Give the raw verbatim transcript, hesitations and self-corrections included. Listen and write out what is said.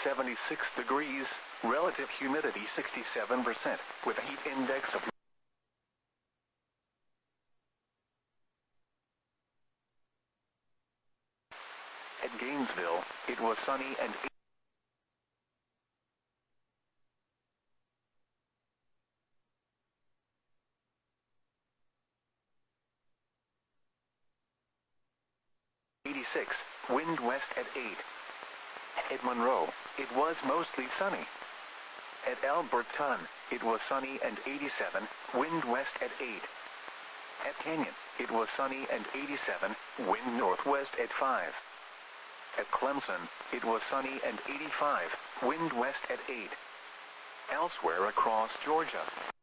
seventy-six degrees, relative humidity sixty-seven percent, with a heat index of At Gainesville, it was sunny and eighty-six, wind west at eight. At Monroe, it was mostly sunny. At Alberton, it was sunny and eighty-seven, wind west at eight. At Canyon, it was sunny and eighty-seven, wind northwest at five. At Clemson, it was sunny and eighty-five, wind west at eight. Elsewhere across Georgia,